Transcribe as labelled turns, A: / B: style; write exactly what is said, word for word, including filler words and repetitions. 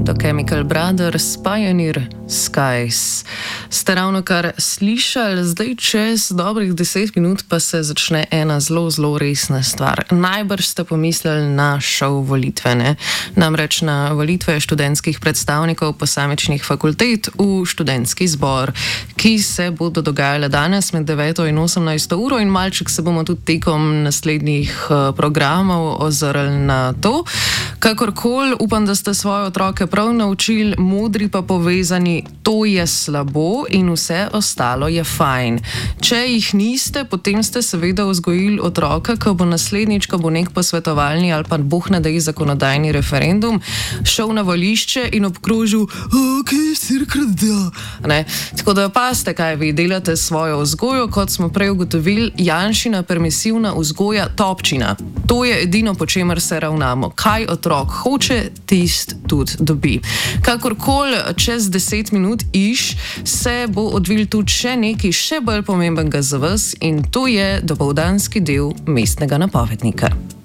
A: The Chemical Brothers, Pioneer Skies. Ste ravno kar slišali, zdaj čez dobrih deset minut pa se začne ena zelo, zelo resna stvar. Najbrž ste pomislili na šov volitve, ne? Namreč na volitve študentskih predstavnikov posamičnih fakultet v študentski zbor, ki se bodo dogajale danes med deveto in osemnajsto uro in malček se bomo tudi tekom naslednjih uh, programov ozrli na to. Kakorkoli, upam, da ste svoje otroke prav naučili, modri pa povezani, to je slabo in vse ostalo je fajn. Če jih niste, potem ste seveda vzgojili otroka, ko bo naslednjič, ko bo nek posvetovalni ali pa boh ne dej zakonodajni referendum, šel na volišče in obkrožil, ok, sirkrat da. Ne? Tako da paste, kaj vi delate svojo vzgojo, kot smo prej ugotovili, Janšina permisivna vzgoja topčina. To je edino, po čemer se ravnamo. Kaj otrok hoče, tist tudi dobi. Kakorkoli, čez deset minut iš se bo odvil tudi še nekaj še bolj pomembenega za vas in to je dopoldanski del mestnega napovednika.